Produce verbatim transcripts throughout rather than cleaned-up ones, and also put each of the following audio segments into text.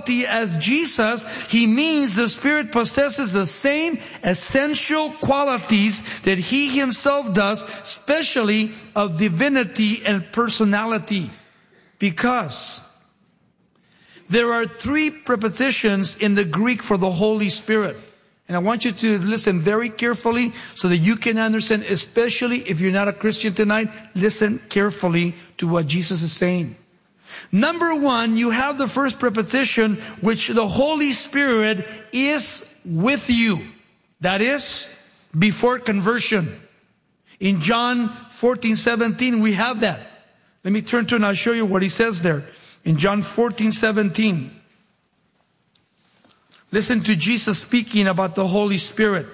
quality as Jesus, he means the Spirit possesses the same essential qualities that he himself does, especially of divinity and personality. Because there are three prepositions in the Greek for the Holy Spirit. And I want you to listen very carefully so that you can understand, especially if you're not a Christian tonight, listen carefully to what Jesus is saying. Number one, you have the first preposition, which the Holy Spirit is with you. That is, before conversion. In John fourteen seventeen, we have that. Let me turn to it and I'll show you what he says there. In John fourteen seventeen. Listen to Jesus speaking about the Holy Spirit.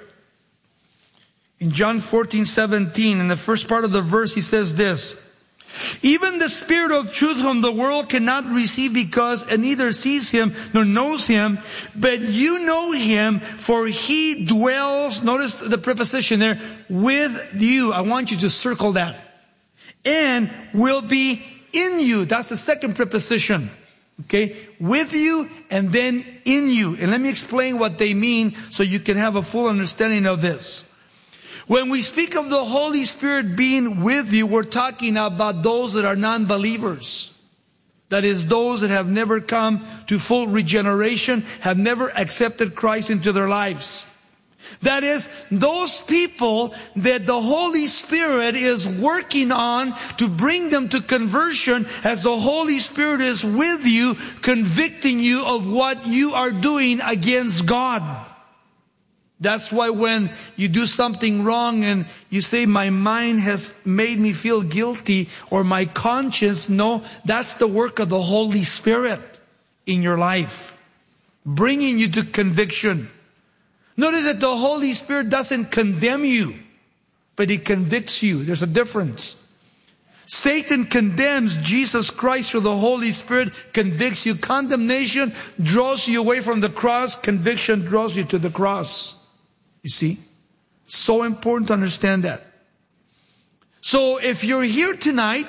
In John fourteen seventeen, in the first part of the verse, he says this. Even the Spirit of truth whom the world cannot receive because it neither sees him nor knows him, but you know him, for he dwells, notice the preposition there, with you. I want you to circle that. And will be in you. That's the second preposition. Okay, with you and then in you. And let me explain what they mean so you can have a full understanding of this. When we speak of the Holy Spirit being with you, we're talking about those that are non-believers. That is, those that have never come to full regeneration, have never accepted Christ into their lives. That is, those people that the Holy Spirit is working on to bring them to conversion, as the Holy Spirit is with you, convicting you of what you are doing against God. That's why when you do something wrong and you say, my mind has made me feel guilty, or my conscience, no, that's the work of the Holy Spirit in your life, bringing you to conviction. Notice that the Holy Spirit doesn't condemn you, but he convicts you. There's a difference. Satan condemns. Jesus Christ through the Holy Spirit convicts you. Condemnation draws you away from the cross. Conviction draws you to the cross. You see? So important to understand that. So if you're here tonight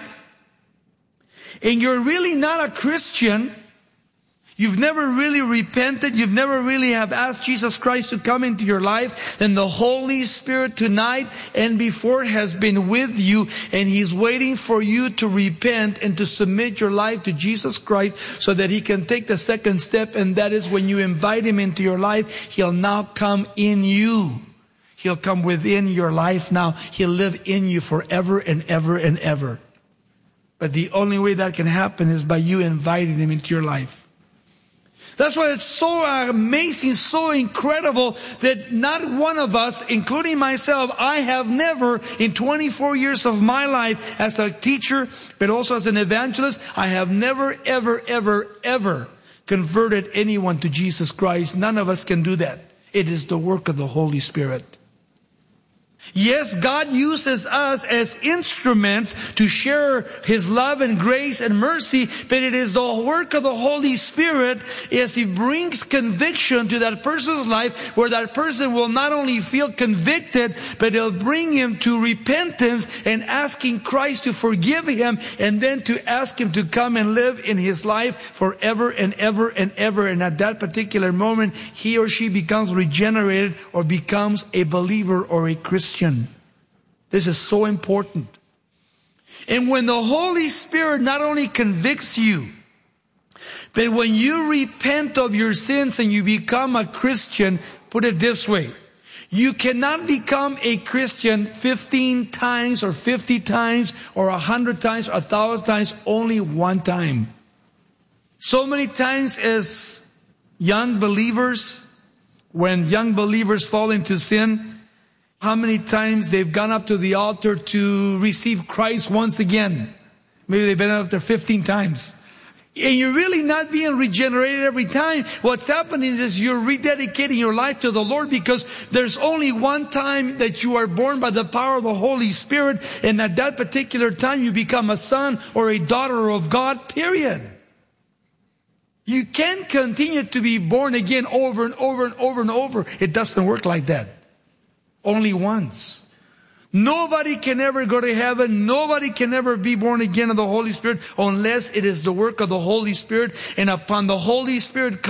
and you're really not a Christian, you've never really repented, you've never really have asked Jesus Christ to come into your life, then the Holy Spirit tonight and before has been with you, and he's waiting for you to repent and to submit your life to Jesus Christ so that he can take the second step, and that is when you invite him into your life, he'll now come in you. He'll come within your life now. He'll live in you forever and ever and ever. But the only way that can happen is by you inviting him into your life. That's why it's so amazing, so incredible that not one of us, including myself, I have never in twenty-four years of my life as a teacher, but also as an evangelist, I have never, ever, ever, ever converted anyone to Jesus Christ. None of us can do that. It is the work of the Holy Spirit. Yes, God uses us as instruments to share his love and grace and mercy, but it is the work of the Holy Spirit as he brings conviction to that person's life, where that person will not only feel convicted, but it'll bring him to repentance and asking Christ to forgive him, and then to ask him to come and live in his life forever and ever and ever. And at that particular moment, he or she becomes regenerated or becomes a believer or a Christian. This is so important. And when the Holy Spirit not only convicts you, but when you repent of your sins and you become a Christian, put it this way, you cannot become a Christian fifteen times or fifty times or a hundred times or a thousand times, only one time. So many times as young believers, when young believers fall into sin, how many times they've gone up to the altar to receive Christ once again? Maybe they've been up there fifteen times. And you're really not being regenerated every time. What's happening is you're rededicating your life to the Lord, because there's only one time that you are born by the power of the Holy Spirit. And at that particular time, you become a son or a daughter of God, period. You can't continue to be born again over and over and over and over. It doesn't work like that. Only once. Nobody can ever go to heaven. Nobody can ever be born again of the Holy Spirit unless it is the work of the Holy Spirit. And upon the Holy Spirit